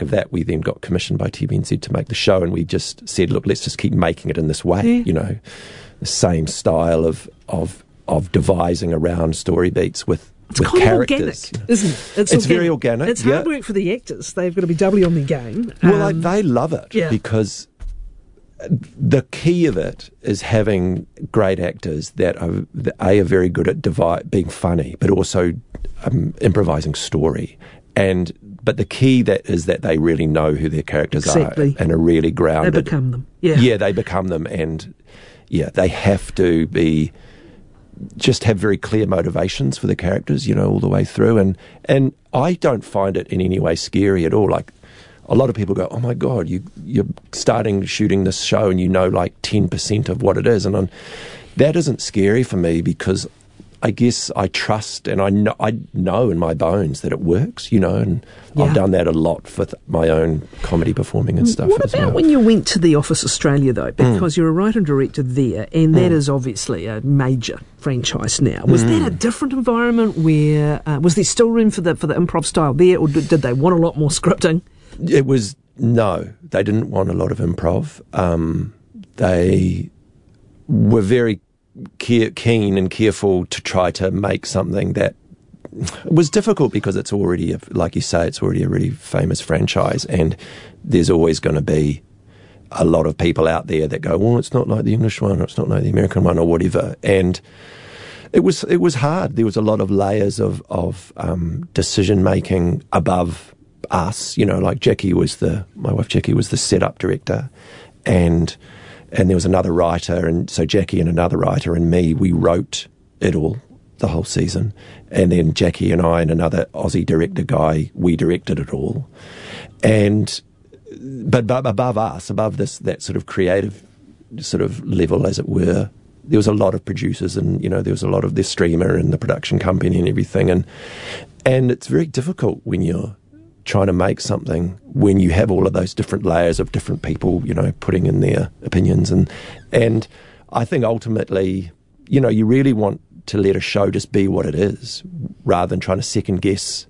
of that, we then got commissioned by TVNZ to make the show, and we just said, look, let's just keep making it in this way, the same style of devising around story beats with kind characters. Of organic, isn't it? It's very organic. It's hard work for the actors. They've got to be doubly on their game. Well, they love it because the key of it is having great actors that are very good at being funny, but also improvising story. But the key is that they really know who their characters are and are really grounded. They become them. Yeah, they become them, and they have to just have very clear motivations for the characters, all the way through. And I don't find it in any way scary at all. Like, a lot of people go, oh my God, you're starting shooting this show and like 10% of what it is. And that isn't scary for me, because I guess I trust and I know in my bones that it works, and I've done that a lot for my own comedy performing and stuff as well. What about when you went to The Office Australia, though? Because you're a writer and director there, and that is obviously a major franchise now. Was that a different environment where, was there still room for the improv style there, or did they want a lot more scripting? It was, no, they didn't want a lot of improv. They were very keen and careful to try to make something that was difficult, because it's already, like you say, it's already a really famous franchise, and there's always going to be a lot of people out there that go, well, it's not like the English one, or it's not like the American one, or whatever. And it was hard. There was a lot of layers of decision making above us, like my wife Jackie was the setup director, and there was another writer, and so Jackie and another writer and me, we wrote it all, the whole season, and then Jackie and I and another Aussie director guy, we directed it all. But above us, above that sort of creative sort of level, as it were, there was a lot of producers, and there was a lot of the streamer and the production company and everything, and it's very difficult when you're trying to make something when you have all of those different layers of different people, putting in their opinions. And I think ultimately, you really want to let a show just be what it is, rather than trying to second guess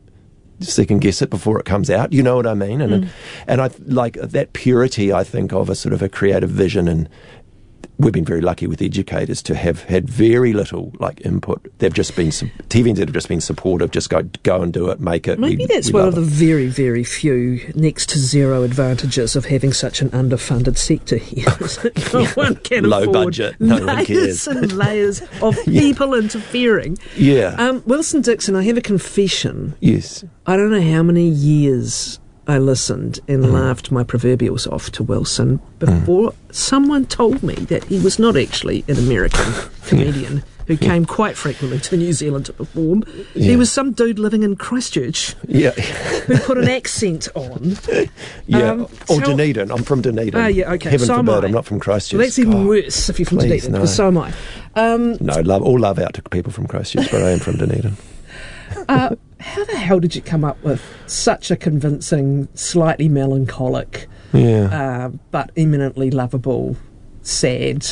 it before it comes out. You know what I mean? And I like that purity, I think, of a sort of a creative vision, and we've been very lucky with educators to have had very little input. They've just been TVNZ have just been supportive. Just go and do it, make it. Maybe that's one of the very, very few next to zero advantages of having such an underfunded sector here. No one can low afford budget. No one cares. Layers and layers of people interfering. Yeah. Wilson Dixon, I have a confession. Yes. I don't know how many years I listened and laughed my proverbials off to Wilson before someone told me that he was not actually an American comedian who came quite frequently to New Zealand to perform. Yeah. There was some dude living in Christchurch who put an accent on. Or Dunedin. I'm from Dunedin. Yeah, okay. Heaven so forbid, I'm not from Christchurch. Well, that's even worse if you're from Dunedin, because so am I. All love out to people from Christchurch, but I am from Dunedin. How the hell did you come up with such a convincing, slightly melancholic, but eminently lovable, sad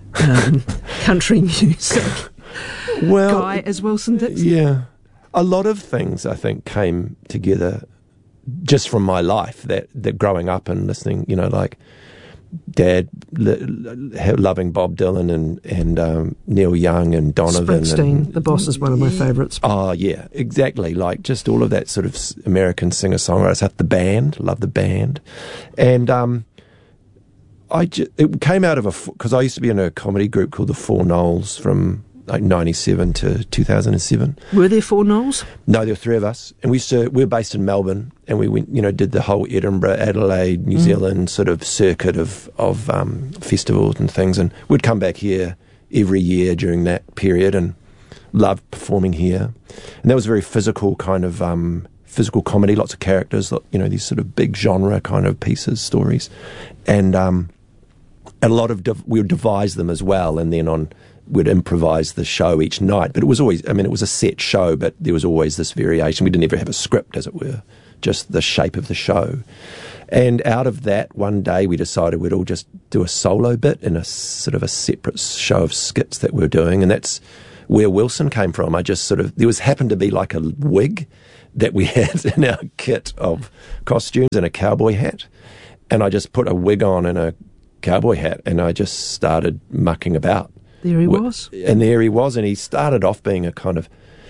country music guy as Wilson Dixon? Yeah. A lot of things, I think, came together just from my life, that growing up and listening, like Dad loving Bob Dylan and Neil Young and Donovan. Springsteen, The Boss is one of my favourites. Oh, yeah, exactly. Like, just all of that sort of American singer-songwriters. The band, love the band. And it came out of because I used to be in a comedy group called the Four Knolls from like 97 to 2007. Were there four Knolls? No, there were three of us. And we were based in Melbourne, and we went, did the whole Edinburgh, Adelaide, New Zealand sort of circuit of festivals and things. And we'd come back here every year during that period and loved performing here. And that was a very physical kind of physical comedy, lots of characters, these sort of big genre kind of pieces, stories. And a lot of we would devise them as well, and then we'd improvise the show each night. But it was always, it was a set show, but there was always this variation. We didn't ever have a script, as it were, just the shape of the show. And out of that, one day we decided we'd all just do a solo bit in a sort of a separate show of skits that we were doing, and that's where Wilson came from. I just there happened to be like a wig that we had in our kit of costumes and a cowboy hat. And I just put a wig on and a cowboy hat, and I just started mucking about. There he was. And there he was, and he started off being a kind of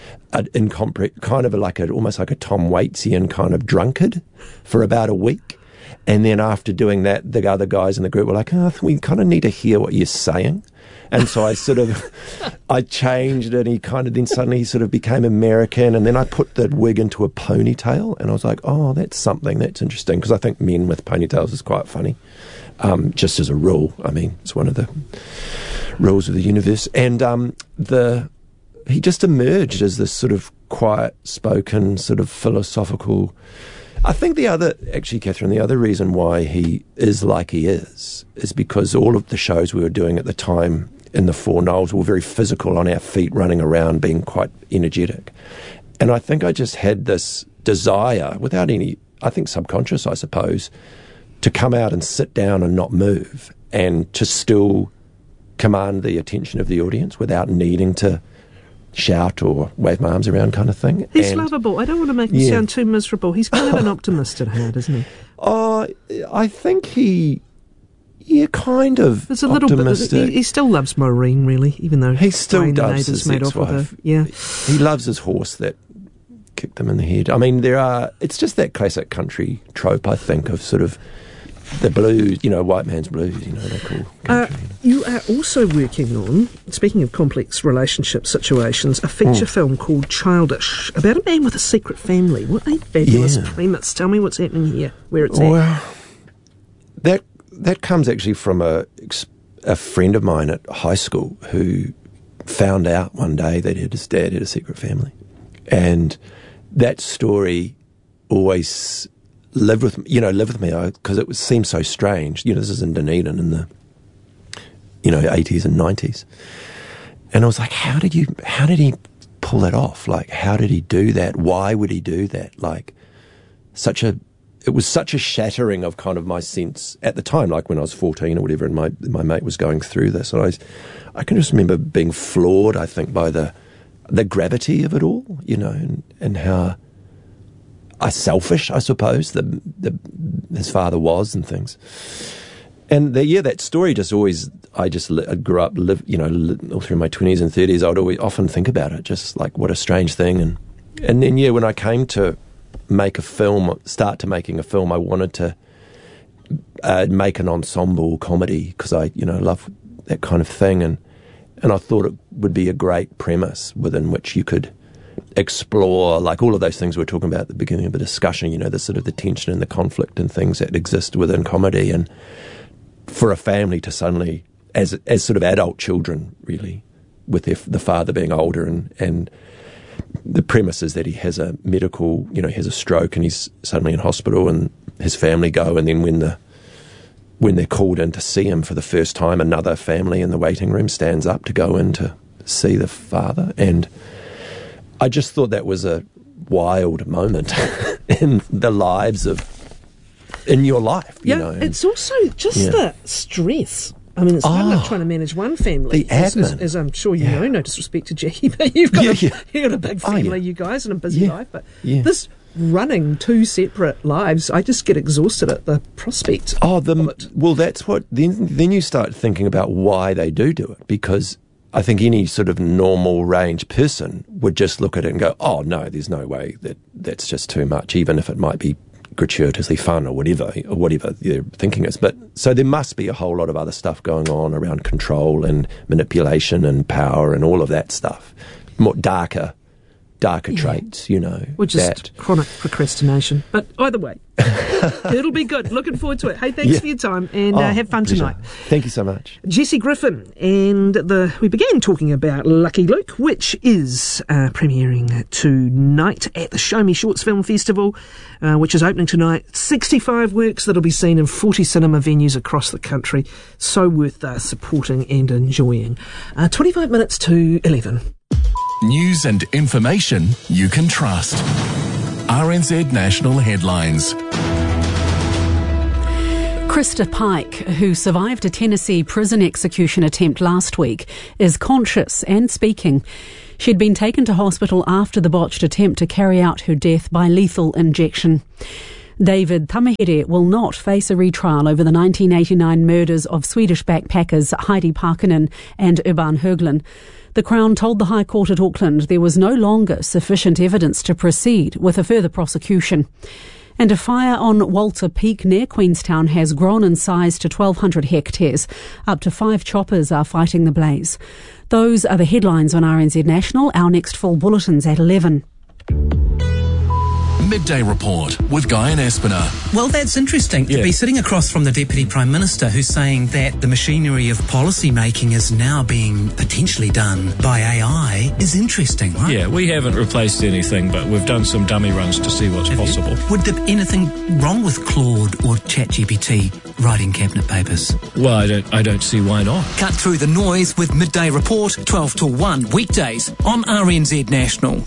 almost like a Tom Waitesian kind of drunkard for about a week. And then after doing that, the other guys in the group were like, we kind of need to hear what you're saying. And so I changed it, and he then suddenly sort of became American, and then I put the wig into a ponytail, and I was like, oh, that's interesting, because I think men with ponytails is quite funny, just as a rule. I mean, it's one of the rules of the universe. And he just emerged as this sort of quiet-spoken, sort of philosophical... I think Catherine, the other reason why he is like he is because all of the shows we were doing at the time in the Four Knolls were very physical, on our feet, running around, being quite energetic. And I think I just had this desire, without any, I think subconscious, I suppose, to come out and sit down and not move, and to still command the attention of the audience without needing to shout or wave my arms around, kind of thing. He's lovable. I don't want to make him sound too miserable. He's kind of an optimist at heart, isn't he? I think kind of. There's a little optimistic. Bit. He still loves Maureen, really, even though he still does his ex-wife. Yeah, he loves his horse that kicked him in the head. I mean, it's just that classic country trope, I think, of sort of the blues, white man's blues, they call country. You are also working on, speaking of complex relationship situations, a feature film called Childish, about a man with a secret family. What a fabulous premise. Tell me what's happening here, where it's at. That comes actually from a friend of mine at high school who found out one day that his dad had a secret family. And that story always lived with me because it seemed so strange. This is in Dunedin in the 80s and 90s, and I was like, how did he pull that off? Like, how did he do that? Why would he do that? Like, it was such a shattering of kind of my sense at the time, like when I was 14 or whatever, and my mate was going through this, and I can just remember being floored, I think, by the gravity of it all, and how selfish, I suppose, his father was and things. And that story just always, I grew up, all through my 20s and 30s, I would often think about it, just like what a strange thing. And then, when I came to start making a film, I wanted to make an ensemble comedy because I, love that kind of thing. And I thought it would be a great premise within which you could explore, like, all of those things we were talking about at the beginning of the discussion, the sort of the tension and the conflict and things that exist within comedy, and for a family to suddenly, as sort of adult children, really, with the father being older, and the premise is that he has a medical, has a stroke, and he's suddenly in hospital, and his family go, and then when they're called in to see him for the first time, another family in the waiting room stands up to go in to see the father. And I just thought that was a wild moment in the lives in your life. It's also just the stress. I mean, it's hard enough trying to manage one family. The admin. As I'm sure you know, no disrespect to Jackie, but you've got a big family, you guys, and a busy life. But this running two separate lives, I just get exhausted at the prospect of it. Well, that's what... Then you start thinking about why they do it, because I think any sort of normal range person would just look at it and go, oh, no, there's no way that's just too much, even if it might be gratuitously fun or whatever their thinking is. But so there must be a whole lot of other stuff going on around control and manipulation and power and all of that stuff. More darker traits, Or just chronic procrastination. But either way, it'll be good. Looking forward to it. Hey, thanks for your time, and have fun tonight. Thank you so much. Jesse Griffin, and we began talking about Lucky Luke, which is premiering tonight at the Show Me Shorts Film Festival, which is opening tonight. 65 works that'll be seen in 40 cinema venues across the country. So worth supporting and enjoying. 25 minutes to 11. News and information you can trust. RNZ National Headlines. Krista Pike, who survived a Tennessee prison execution attempt last week, is conscious and speaking. She'd been taken to hospital after the botched attempt to carry out her death by lethal injection. David Tamihere will not face a retrial over the 1989 murders of Swedish backpackers Heidi Parkkinen and Urban Höglund. The Crown told the High Court at Auckland there was no longer sufficient evidence to proceed with a further prosecution. And a fire on Walter Peak near Queenstown has grown in size to 1,200 hectares. Up to 5 choppers are fighting the blaze. Those are the headlines on RNZ National. Our next full bulletin's at 11. Midday Report with Guy and Espiner. Well, that's interesting to be sitting across from the Deputy Prime Minister who's saying that the machinery of policy making is now being potentially done by AI is interesting, right? Yeah, we haven't replaced anything, but we've done some dummy runs to see what's possible. Would there be anything wrong with Claude or ChatGPT writing cabinet papers? Well, I don't see why not. Cut through the noise with Midday Report, 12 to 1, weekdays on RNZ National.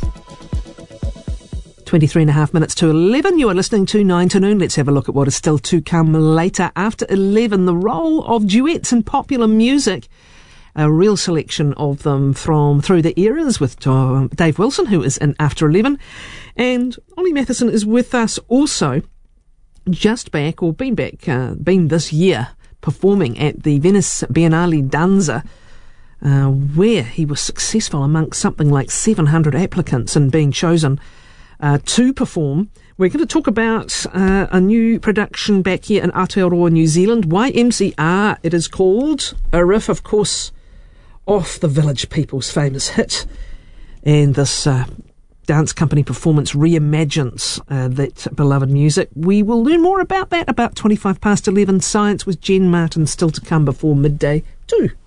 23 and a half minutes to 11. You are listening to 9 to Noon. Let's have a look at what is still to come later. After 11, the role of duets in popular music. A real selection of them from Through the Eras with Dave Wilson, who is in After 11. And Ollie Matheson is with us also, just back, or been this year, performing at the Venice Biennale Danza, where he was successful amongst something like 700 applicants and being chosen to perform. We're going to talk about a new production back here in Aotearoa, New Zealand. YMCR, it is called. A riff, of course, off the Village People's famous hit. And this dance company performance reimagines that beloved music. We will learn more about that about 25 past 11. Science with Jen Martin still to come before midday 2.